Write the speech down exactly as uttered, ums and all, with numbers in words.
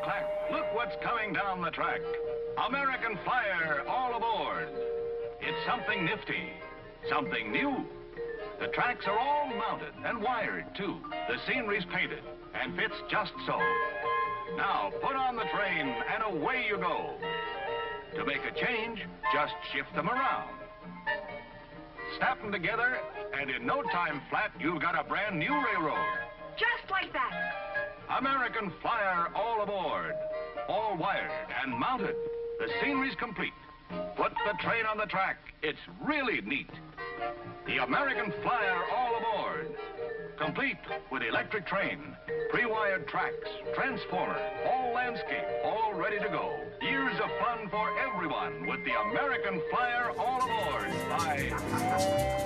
clack, look what's coming down the track. American Flyer, all aboard. It's something nifty, something new. The tracks are all mounted and wired, too. The scenery's painted and fits just so. Now, put on the train and away you go. To make a change, just shift them around. Snap them together, and in no time flat, you've got a brand new railroad. Just like that. American Flyer, all aboard. All wired and mounted. The scenery's complete. Put the train on the track. It's really neat. The American Flyer, all aboard. Complete with electric train, pre-wired tracks, transformer, all landscape, all ready to go. Years of fun for everyone with the American Flyer, all aboard by...